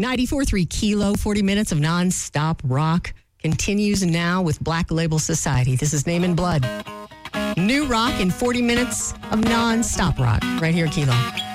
94.3 Kilo, 40 minutes of nonstop rock continues now with Black Label Society. This is Name in Blood. New rock in 40 minutes of nonstop rock right here at Kilo.